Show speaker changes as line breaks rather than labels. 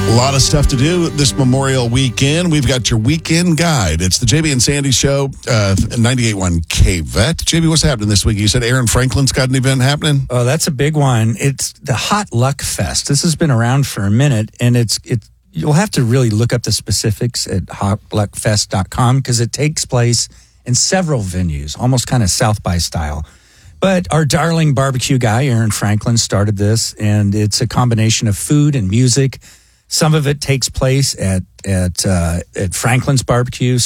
A lot of stuff to do this Memorial weekend. We've got your weekend guide. It's the JB and Sandy Show, 98.1 KVET. JB, what's happening this week? You said Aaron Franklin's got an event happening?
Oh, that's a big one. It's the Hot Luck Fest. This has been around for a minute, and you'll have to really look up the specifics at hotluckfest.com because it takes place in several venues, almost kind of South by style. But our darling barbecue guy, Aaron Franklin, started this, and it's a combination of food and music. Some of it takes place at Franklin's Barbecue.